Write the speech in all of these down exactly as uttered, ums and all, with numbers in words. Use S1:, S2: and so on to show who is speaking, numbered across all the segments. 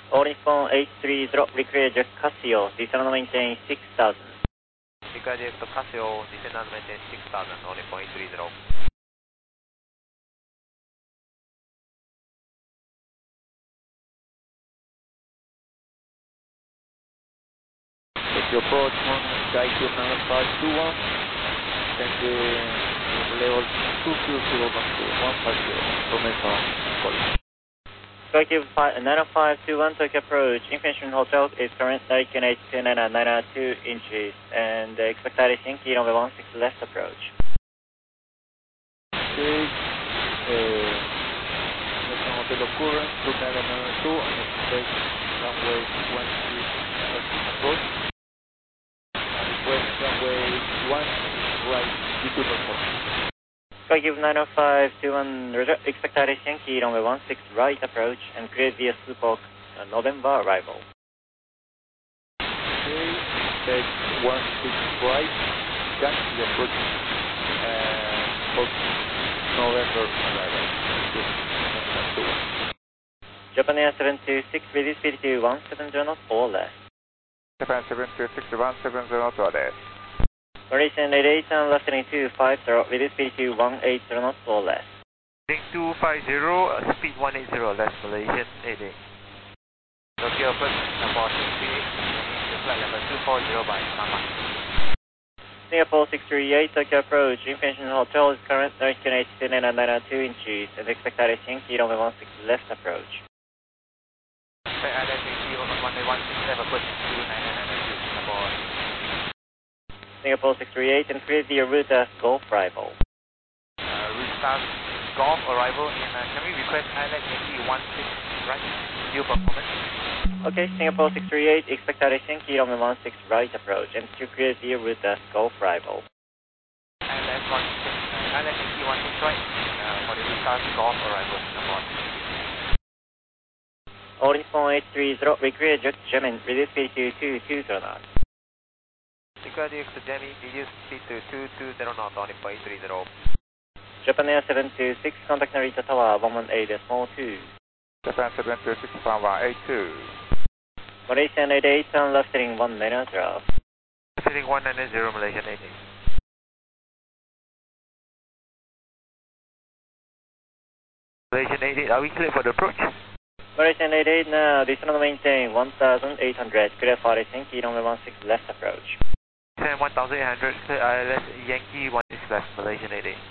S1: All Nippon eight three zero, require jet Casio, descend and maintain six thousand.
S2: Require jet Casio, descend and maintain six thousand, All Nippon eight three zero.
S3: Tokyo approach one, Skycube nine five two one, and uh, level two two zero one five zero, information call.
S1: Skycube nine five two one, Tokyo approach, information hotel is current Daikin eight two nine nine two inches, and uh, expected Shinki runway one six left approach.
S3: Okay, uh, hotel current, two nine nine two, and expect runway one six approach. West runway one, right, detour performance.
S1: Skycube nine five two one, expected Shinki runway one six right approach, and create via Supok, uh, November arrival.
S3: Okay, take one six right, taxi approach, and book November arrival.
S1: Japan Air seven two six, ready speed to one seven zero knots or less.
S3: Japan seven two six, one seven zero knots or less.
S1: Malaysian eight eight and left heading two five zero, ready speed to one eight zero knots or less.
S2: Heading two five zero, uh, speed one eight zero, less Malaysian eight eight. Tokyo approach, Singapore six three eight, to flight level two four zero by Mama.
S1: Singapore six three eight, Tokyo approach, information hotel is current Daikin eight two nine nine two inches, and expected Shinki runway one six left approach.
S2: Flight island Shinki, runway one six left approach, two nine nine nine two, Singapore.
S1: Singapore six three eight, and create the route as Gulf arrival.
S2: Uh, route start Gulf arrival, and uh, can we request island Yankee one six right, due performance?
S1: Okay, Singapore six three eight, expected Shinki runway one six right approach, and to create the route as Gulf arrival.
S2: Island one six, uh, island Yankee one six right, uh, for the route start Gulf arrival, Singapore.
S1: All Nippon eight three zero, require jet Jamin, reduce speed to two two zero knots.
S2: Require D X to Jamie, reduce speed to two two zero knots, All Nippon eight three zero.
S1: Japan Air seven two six, contact Narita Tower one one eight small two.
S3: Japan seven two six, one one eight two.
S1: Malaysian eight eight and left heading one nine zero.
S2: Heading one nine zero, Malaysian eight eight. Malaysian eight eight, are we clear for the approach?
S1: Malaysian eight eight now, descend and maintain one thousand eight hundred, clear for Shinki runway one six left approach.
S2: Descend one thousand eight hundred, clear I L S Yankee one six left, Malaysian eight eight.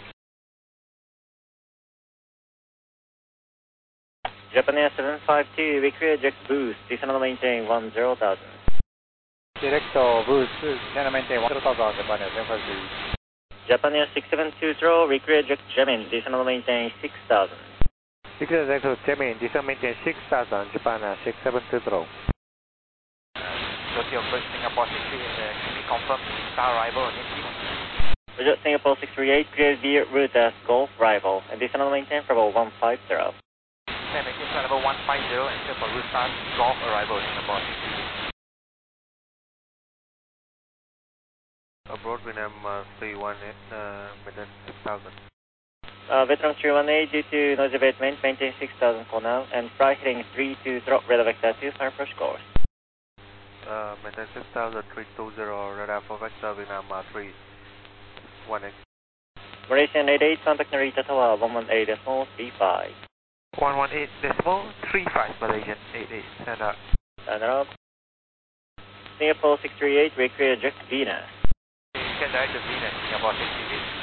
S1: Japan Air seven five two, require jet boost, descend and maintain one zero thousand.
S3: Direct boost, descend and maintain one zero thousand, Japan Air seven five two.
S1: Japan Air six seven two zero, require jet Jamin, descend and maintain six thousand.
S3: Require jet Jamin, descend and maintain six thousand, Japan Air six seven two zero.
S2: Tokyo approach, Singapore six three eight, uh, can we confirm star arrival on Yankee?
S1: Roger, Singapore six three eight, clear the route as Gulf arrival, and descend and maintain for about one five zero.
S2: Descend maintain flight level one five zero, and clear for route start Gulf arrival, Singapore six three eight. Abroad Vietnam uh, three one eight, uh, maintain six thousand.
S1: Uh, Vietnam three one eight, due to noise abatement, maintain six thousand for now, and fly heading three two zero, radar vector two, for approach course.
S2: Uh, maintain six thousand, three two zero, radar for vector Vietnam uh, three one eight.
S1: Malaysian eight eight, contact Narita Tower one one eight decimal three five.
S2: one one eight decimal three five, Malaysian eight eight, stand up.
S1: Stand up. Singapore six three eight, require jet Venus.
S2: You can direct to Venus, Singapore six three eight.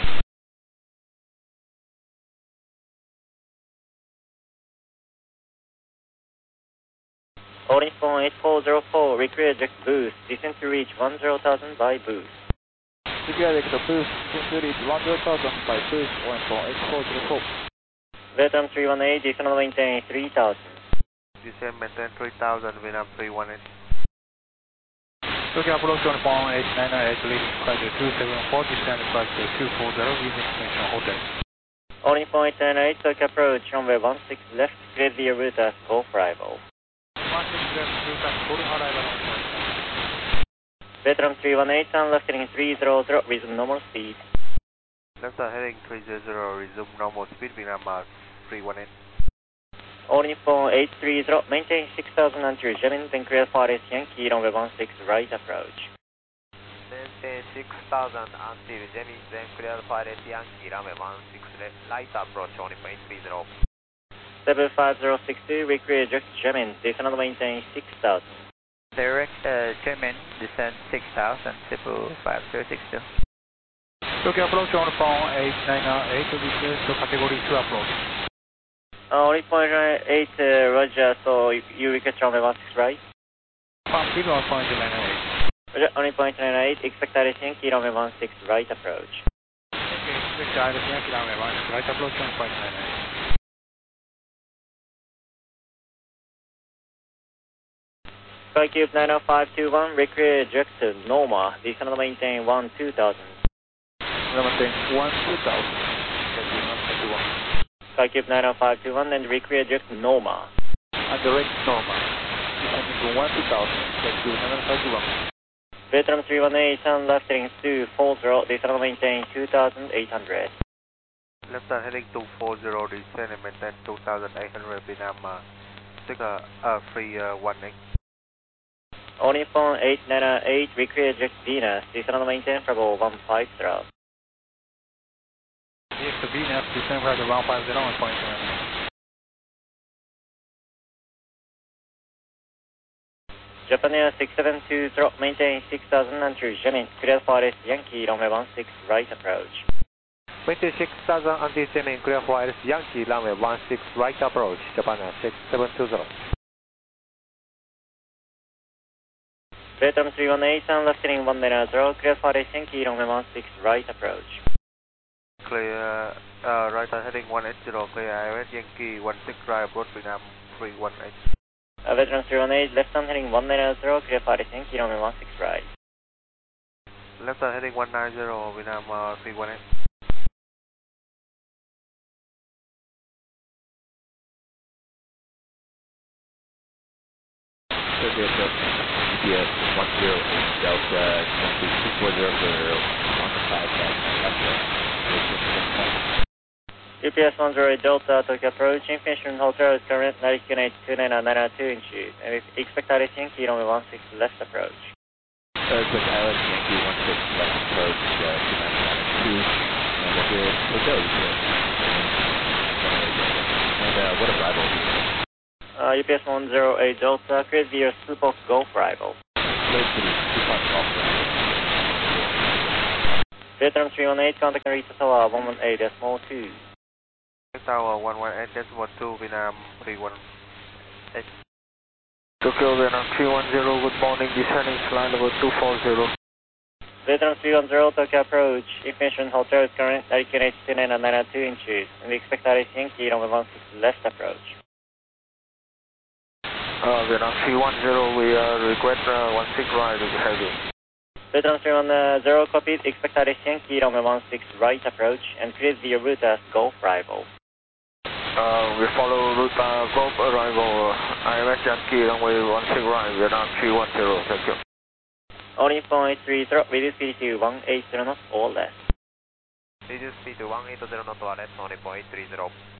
S1: All Nippon eight four zero four, require jet boost, descend to reach one zero thousand by boost.
S3: Require jet boost, descend to reach one zero thousand by boost, All Nippon eight four zero four.
S1: Vietnam three one eight, descend and maintain three thousand.
S2: Descend maintain three thousand, Vietnam three one eight.
S3: Tokyo approach on Nippon eight nine nine eight, leading flight two seven four, descend flight two four zero, using information hotel.
S1: All Nippon eight nine eight, Tokyo approach, runway one six left, clear the route as Gulf arrival.
S3: one six left, route as Gulf arrival.
S1: Vietnam three one eight, and left heading three zero zero, resume normal speed.
S2: Left heading three zero zero, resume normal speed, Vietnam uh, three one eight.
S1: All Nippon eight three zero, maintain six thousand until Jamin, then clear for Yankee, runway one six, right approach.
S2: Maintain six thousand until Jamin, then clear for Yankee, runway one six, right approach, All Nippon eight three zero.
S1: seven five zero six two, recreate direct Jamin, descend maintain six thousand.
S4: Direct uh, Jamin, descend six thousand, seven five zero six two.
S5: Tokyo approach on phone eight nine eight, request to category two approach.
S1: Uh, All Nippon eight, uh, Roger, so you request runway one six, right?
S5: Config on phone eight nine eight.
S1: Roger, All Nippon eight nine eight, expect Iris Yankee, runway one six, right approach.
S5: Okay, expect Iris Yankee, runway one six, right approach on phone eight nine eight.
S1: SkyCube nine oh five two one, recreate direct to Norma, descend maintain one two thousand.
S3: Maintain one two thousand.
S1: SkyCube nine oh five two one, and recreate direct Norma.
S3: And direct Norma. Descending one two thousand. SkyCube nine oh five two one.
S1: Vietnam three one eight, turn left heading two four zero, descend maintain two thousand eight hundred.
S2: Left side heading two four zero, descend and maintain two thousand eight hundred, Vietnam uh, six, uh, uh, three one eight.
S1: All Nippon eight nine eight, recreate direct Venus, descend maintain Bravo one five zero.
S5: Yes, to Venus, descend for the one five zero on point seven eight.
S1: Japan Air six seven two zero, maintain six thousand until Jamin, clear for Yankee, runway one six, right approach.
S2: Maintain six thousand until Jamin, clear for Yankee, runway one six, right approach, Japan Air six seven two zero.
S1: Vietnam three one eight, turn left heading one nine zero, clear for Yankee, runway one six, right approach.
S2: Clear, uh, right side heading one eight zero, clear I S Yankee one six, right approach, Vietnam three one eight.
S1: Uh, Vietnam three one eight, left hand heading one nine zero, clear for Yankee, runway one six, right.
S2: Left side heading one nine zero, Vietnam uh, three one eight.
S3: Tokyo approach. G P S one zero eight Delta twenty two four zero for one five left left.
S1: U P S one zero eight Delta, Tokyo approach, information hotel is current ninety-eight two nine nine two inches, and expect Iris Yankee, runway one six, left approach.
S3: Uh, expect Iris Yankee one six left approach, uh, two nine nine two, and we'll get hotel, you can. And uh, what arrival?
S1: Uh, U P S one zero eight Delta, create via Super Golf arrival.
S3: Clear to the Super Golf arrival.
S1: Vietnam three one eight, contact Narita Tower one one eight decimal two.
S2: Tower one one eight decimal two, Vietnam three one eight.
S3: Tokyo Vietnam three one zero, good morning, descending flight level two four zero.
S1: Vietnam three one zero, Tokyo approach, information hotel is current ninety-eight two nine nine two inches, and we expect Iris Yankee, runway one six, left approach.
S3: Uh, Vietnam three one zero, we uh, request uh, one six right is heavy.
S1: Vietnam three one zero, copied, expect Iris Yankee, runway one six, right approach, and create via route as Golf arrival.
S3: Uh, we follow route uh, Golf arrival, uh, I M S Yankee, runway one six right, Vietnam three one zero, thank you.
S1: All Nippon eight three zero, reduce speed to one eight zero knots or less.
S2: Reduce speed to one eight zero knots or less, All Nippon eight three zero.